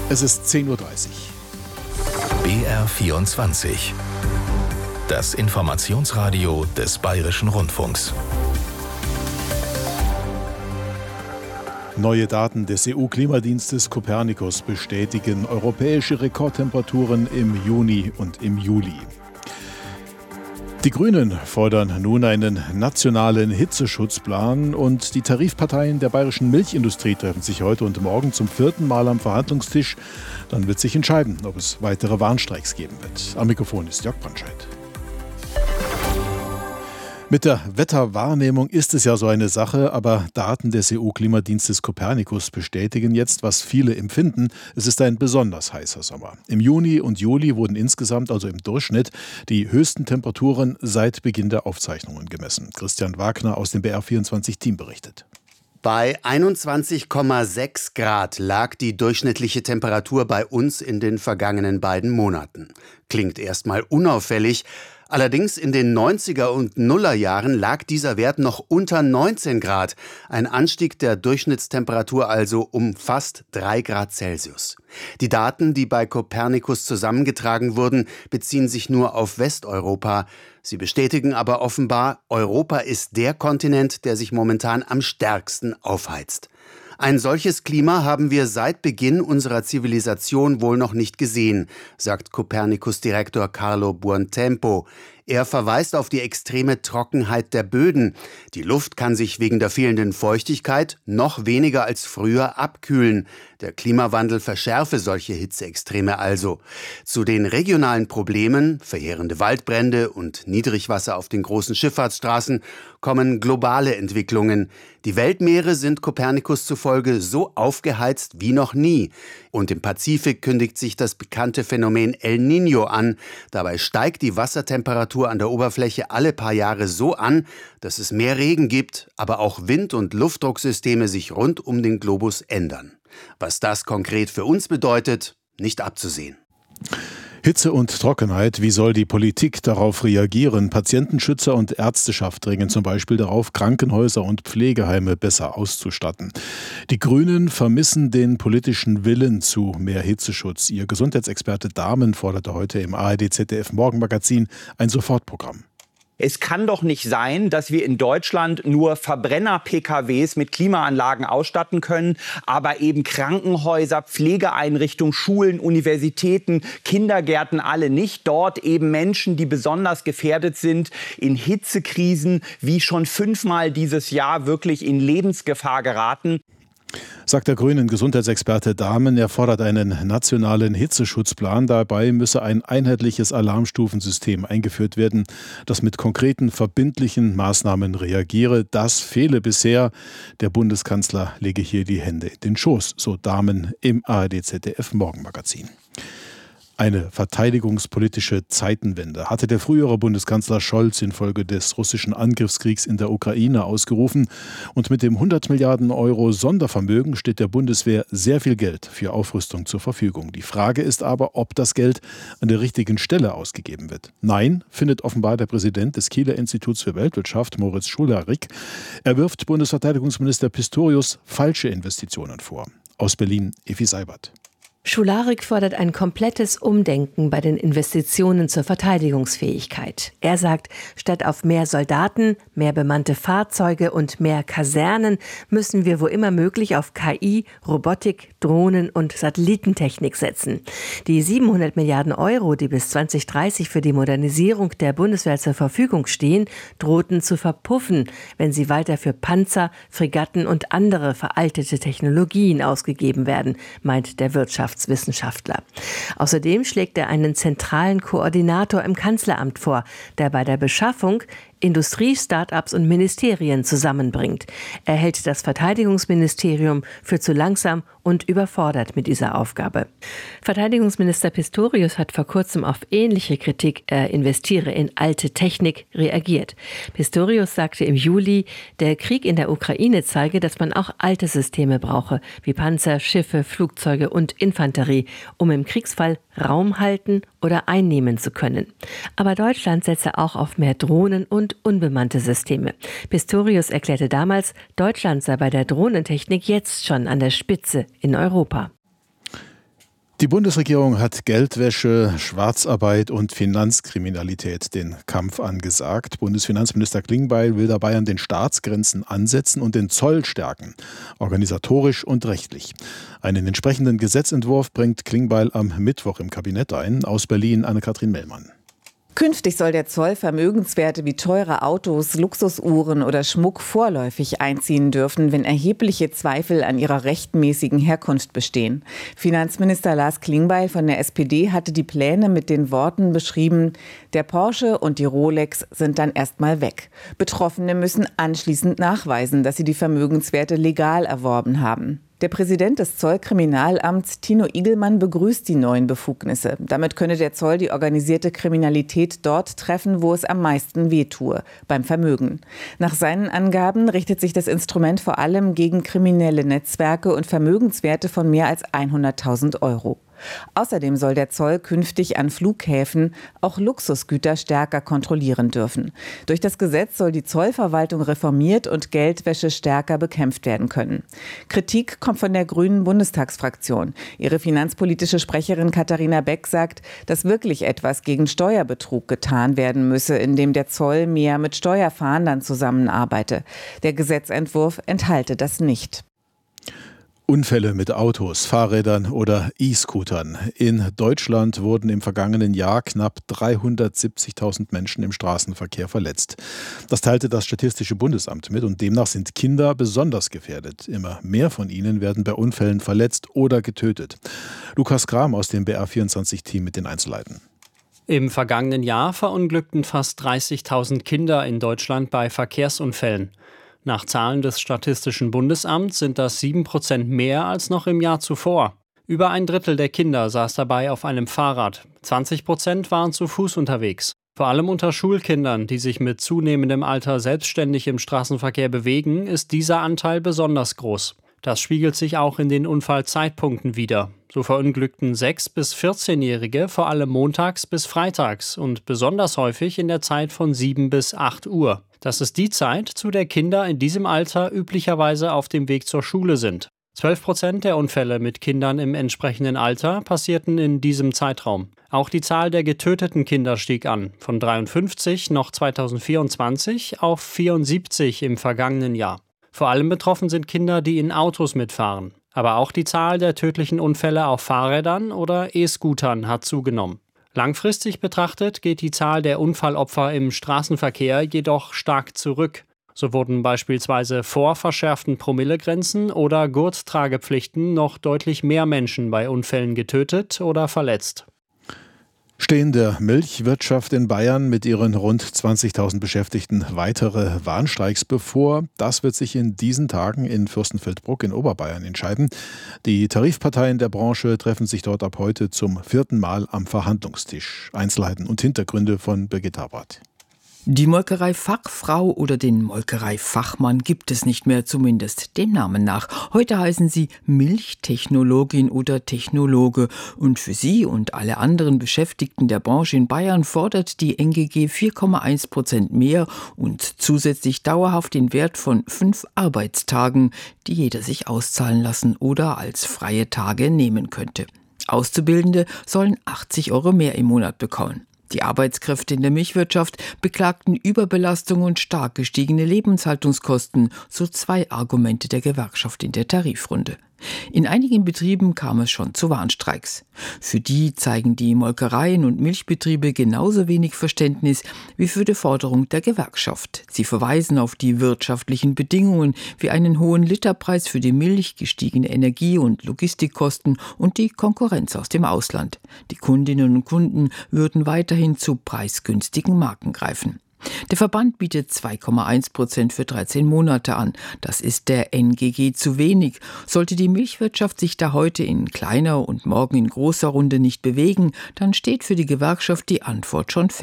Es ist 10:30 Uhr. BR24. Das Informationsradio des Bayerischen Rundfunks. Neue Daten des EU-Klimadienstes Copernicus bestätigen europäische Rekordtemperaturen im Juni und im Juli. Die Grünen fordern nun einen nationalen Hitzeschutzplan und die Tarifparteien der bayerischen Milchindustrie treffen sich heute und morgen zum 4. Mal am Verhandlungstisch. Dann wird sich entscheiden, ob es weitere Warnstreiks geben wird. Am Mikrofon ist Jörg Brandscheid. Mit der Wetterwahrnehmung ist es ja so eine Sache, aber Daten des EU-Klimadienstes Copernicus bestätigen jetzt, was viele empfinden. Es ist ein besonders heißer Sommer. Im Juni und Juli wurden insgesamt, also im Durchschnitt, die höchsten Temperaturen seit Beginn der Aufzeichnungen gemessen. Christian Wagner aus dem BR24-Team berichtet. Bei 21,6 Grad lag die durchschnittliche Temperatur bei uns in den vergangenen beiden Monaten. Klingt erstmal unauffällig. Allerdings in den 90er und Nullerjahren lag dieser Wert noch unter 19 Grad. Ein Anstieg der Durchschnittstemperatur also um fast 3 Grad Celsius. Die Daten, die bei Copernicus zusammengetragen wurden, beziehen sich nur auf Westeuropa. Sie bestätigen aber offenbar, Europa ist der Kontinent, der sich momentan am stärksten aufheizt. Ein solches Klima haben wir seit Beginn unserer Zivilisation wohl noch nicht gesehen, sagt Copernicus-Direktor Carlo Buontempo. Er verweist auf die extreme Trockenheit der Böden. Die Luft kann sich wegen der fehlenden Feuchtigkeit noch weniger als früher abkühlen. Der Klimawandel verschärfe solche Hitzeextreme also. Zu den regionalen Problemen, verheerende Waldbrände und Niedrigwasser auf den großen Schifffahrtsstraßen, kommen globale Entwicklungen. Die Weltmeere sind Copernicus zufolge so aufgeheizt wie noch nie. Und im Pazifik kündigt sich das bekannte Phänomen El Niño an. Dabei steigt die Wassertemperatur an der Oberfläche alle paar Jahre so an, dass es mehr Regen gibt, aber auch Wind- und Luftdrucksysteme sich rund um den Globus ändern. Was das konkret für uns bedeutet, nicht abzusehen. Hitze und Trockenheit, wie soll die Politik darauf reagieren? Patientenschützer und Ärzteschaft dringen zum Beispiel darauf, Krankenhäuser und Pflegeheime besser auszustatten. Die Grünen vermissen den politischen Willen zu mehr Hitzeschutz. Ihr Gesundheitsexperte Dahmen forderte heute im ARD-ZDF-Morgenmagazin ein Sofortprogramm. Es kann doch nicht sein, dass wir in Deutschland nur Verbrenner-PKWs mit Klimaanlagen ausstatten können, aber eben Krankenhäuser, Pflegeeinrichtungen, Schulen, Universitäten, Kindergärten alle nicht. Dort eben Menschen, die besonders gefährdet sind, in Hitzekrisen wie schon 5-mal dieses Jahr wirklich in Lebensgefahr geraten. Sagt der grünen Gesundheitsexperte Dahmen, er fordert einen nationalen Hitzeschutzplan. Dabei müsse ein einheitliches Alarmstufensystem eingeführt werden, das mit konkreten, verbindlichen Maßnahmen reagiere. Das fehle bisher. Der Bundeskanzler lege hier die Hände in den Schoß, so Dahmen im ARD-ZDF-Morgenmagazin. Eine verteidigungspolitische Zeitenwende hatte der frühere Bundeskanzler Scholz infolge des russischen Angriffskriegs in der Ukraine ausgerufen. Und mit dem 100 Milliarden Euro Sondervermögen steht der Bundeswehr sehr viel Geld für Aufrüstung zur Verfügung. Die Frage ist aber, ob das Geld an der richtigen Stelle ausgegeben wird. Nein, findet offenbar der Präsident des Kieler Instituts für Weltwirtschaft, Moritz Schularik. Er wirft Bundesverteidigungsminister Pistorius falsche Investitionen vor. Aus Berlin, Effi Seibert. Schularik fordert ein komplettes Umdenken bei den Investitionen zur Verteidigungsfähigkeit. Er sagt, statt auf mehr Soldaten, mehr bemannte Fahrzeuge und mehr Kasernen müssen wir wo immer möglich auf KI, Robotik, Drohnen und Satellitentechnik setzen. Die 700 Milliarden Euro, die bis 2030 für die Modernisierung der Bundeswehr zur Verfügung stehen, drohten zu verpuffen, wenn sie weiter für Panzer, Fregatten und andere veraltete Technologien ausgegeben werden, meint der Wirtschaftswissenschaftler. Außerdem schlägt er einen zentralen Koordinator im Kanzleramt vor, der bei der Beschaffung Industrie, Start-ups und Ministerien zusammenbringt. Er hält das Verteidigungsministerium für zu langsam und überfordert mit dieser Aufgabe. Verteidigungsminister Pistorius hat vor kurzem auf ähnliche Kritik, er investiere in alte Technik, reagiert. Pistorius sagte im Juli, der Krieg in der Ukraine zeige, dass man auch alte Systeme brauche, wie Panzer, Schiffe, Flugzeuge und Infanterie, um im Kriegsfall Raum halten oder einnehmen zu können. Aber Deutschland setze auch auf mehr Drohnen und unbemannte Systeme. Pistorius erklärte damals, Deutschland sei bei der Drohnentechnik jetzt schon an der Spitze in Europa. Die Bundesregierung hat Geldwäsche, Schwarzarbeit und Finanzkriminalität den Kampf angesagt. Bundesfinanzminister Klingbeil will dabei an den Staatsgrenzen ansetzen und den Zoll stärken, organisatorisch und rechtlich. Einen entsprechenden Gesetzentwurf bringt Klingbeil am Mittwoch im Kabinett ein. Aus Berlin Anne-Kathrin Mellmann. Künftig soll der Zoll Vermögenswerte wie teure Autos, Luxusuhren oder Schmuck vorläufig einziehen dürfen, wenn erhebliche Zweifel an ihrer rechtmäßigen Herkunft bestehen. Finanzminister Lars Klingbeil von der SPD hatte die Pläne mit den Worten beschrieben: Der Porsche und die Rolex sind dann erstmal weg. Betroffene müssen anschließend nachweisen, dass sie die Vermögenswerte legal erworben haben. Der Präsident des Zollkriminalamts, Tino Igelmann, begrüßt die neuen Befugnisse. Damit könne der Zoll die organisierte Kriminalität dort treffen, wo es am meisten wehtue, beim Vermögen. Nach seinen Angaben richtet sich das Instrument vor allem gegen kriminelle Netzwerke und Vermögenswerte von mehr als 100.000 Euro. Außerdem soll der Zoll künftig an Flughäfen auch Luxusgüter stärker kontrollieren dürfen. Durch das Gesetz soll die Zollverwaltung reformiert und Geldwäsche stärker bekämpft werden können. Kritik kommt von der Grünen Bundestagsfraktion. Ihre finanzpolitische Sprecherin Katharina Beck sagt, dass wirklich etwas gegen Steuerbetrug getan werden müsse, indem der Zoll mehr mit Steuerfahndern zusammenarbeite. Der Gesetzentwurf enthalte das nicht. Unfälle mit Autos, Fahrrädern oder E-Scootern. In Deutschland wurden im vergangenen Jahr knapp 370.000 Menschen im Straßenverkehr verletzt. Das teilte das Statistische Bundesamt mit und demnach sind Kinder besonders gefährdet. Immer mehr von ihnen werden bei Unfällen verletzt oder getötet. Lukas Kram aus dem BR24-Team mit den Einzelheiten. Im vergangenen Jahr verunglückten fast 30.000 Kinder in Deutschland bei Verkehrsunfällen. Nach Zahlen des Statistischen Bundesamts sind das 7% mehr als noch im Jahr zuvor. Über ein Drittel der Kinder saß dabei auf einem Fahrrad. 20% waren zu Fuß unterwegs. Vor allem unter Schulkindern, die sich mit zunehmendem Alter selbstständig im Straßenverkehr bewegen, ist dieser Anteil besonders groß. Das spiegelt sich auch in den Unfallzeitpunkten wider. So verunglückten 6- bis 14-Jährige vor allem montags bis freitags und besonders häufig in der Zeit von 7 bis 8 Uhr. Das ist die Zeit, zu der Kinder in diesem Alter üblicherweise auf dem Weg zur Schule sind. 12% der Unfälle mit Kindern im entsprechenden Alter passierten in diesem Zeitraum. Auch die Zahl der getöteten Kinder stieg an, von 53 noch 2024 auf 74 im vergangenen Jahr. Vor allem betroffen sind Kinder, die in Autos mitfahren. Aber auch die Zahl der tödlichen Unfälle auf Fahrrädern oder E-Scootern hat zugenommen. Langfristig betrachtet geht die Zahl der Unfallopfer im Straßenverkehr jedoch stark zurück. So wurden beispielsweise vor verschärften Promillegrenzen oder Gurttragepflichten noch deutlich mehr Menschen bei Unfällen getötet oder verletzt. Stehen der Milchwirtschaft in Bayern mit ihren rund 20.000 Beschäftigten weitere Warnstreiks bevor? Das wird sich in diesen Tagen in Fürstenfeldbruck in Oberbayern entscheiden. Die Tarifparteien der Branche treffen sich dort ab heute zum 4. Mal am Verhandlungstisch. Einzelheiten und Hintergründe von Birgit Habrath. Die Molkereifachfrau oder den Molkereifachmann gibt es nicht mehr, zumindest dem Namen nach. Heute heißen sie Milchtechnologin oder Technologe. Und für sie und alle anderen Beschäftigten der Branche in Bayern fordert die NGG 4,1% mehr und zusätzlich dauerhaft den Wert von 5 Arbeitstagen, die jeder sich auszahlen lassen oder als freie Tage nehmen könnte. Auszubildende sollen 80 € mehr im Monat bekommen. Die Arbeitskräfte in der Milchwirtschaft beklagten Überbelastung und stark gestiegene Lebenshaltungskosten, so 2 Argumente der Gewerkschaft in der Tarifrunde. In einigen Betrieben kam es schon zu Warnstreiks. Für die zeigen die Molkereien und Milchbetriebe genauso wenig Verständnis wie für die Forderung der Gewerkschaft. Sie verweisen auf die wirtschaftlichen Bedingungen wie einen hohen Literpreis für die Milch, gestiegene Energie- und Logistikkosten und die Konkurrenz aus dem Ausland. Die Kundinnen und Kunden würden weiterhin zu preisgünstigen Marken greifen. Der Verband bietet 2,1% für 13 Monate an. Das ist der NGG zu wenig. Sollte die Milchwirtschaft sich da heute in kleiner und morgen in großer Runde nicht bewegen, dann steht für die Gewerkschaft die Antwort schon fest.